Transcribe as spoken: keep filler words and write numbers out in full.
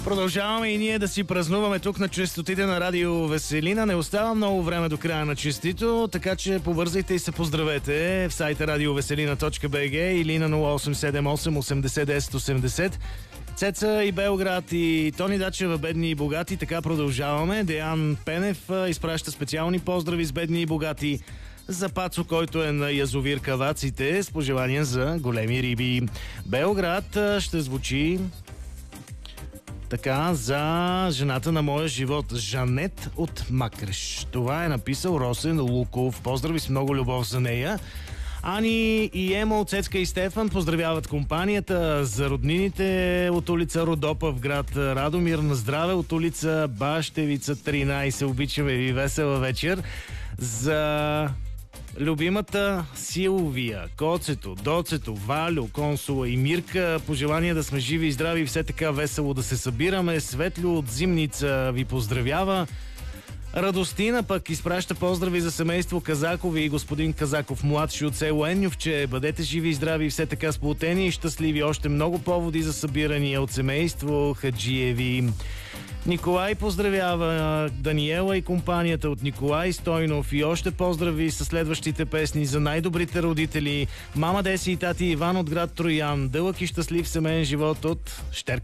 Продължаваме и ние да си празнуваме тук на честотите на Радио Веселина. Не остава много време до края на честито, така че побързайте и се поздравете в сайта радиовеселина точка би джи или на нула осем седем осем осемдесет десет осемдесет. Цеца и Белград и Тони Дачева, бедни и богати. Така продължаваме. Деян Пенев изпраща специални поздрави с бедни и богати за Пацо, който е на язовир Каваците, с пожелания за големи риби. Белград ще звучи така за жената на моя живот, Жанет от Макреш. Това е написал Росен Луков. Поздрави с много любов за нея. Ани и Ема от Цецка и Стефан поздравяват компанията за роднините от улица Родопа в град Радомир. На здраве от улица Бащевица тринайсет. Обичаме ви, весела вечер. За любимата Силвия, Коцето, Доцето, Валю, Консула и Мирка. Пожелания да сме живи и здрави и все така весело да се събираме. Светло от Зимница ви поздравява. Радостина пък изпраща поздрави за семейство Казакови и господин Казаков младши от село Енювче. Бъдете живи и здрави и все така сплотени и щастливи. Още много поводи за събирания от семейство Хаджиеви. Николай поздравява Даниела и компанията от Николай Стойнов и още поздрави със следващите песни за най-добрите родители. Мама Деси и тати Иван от град Троян. Дълъг и щастлив семейен живот от Щерка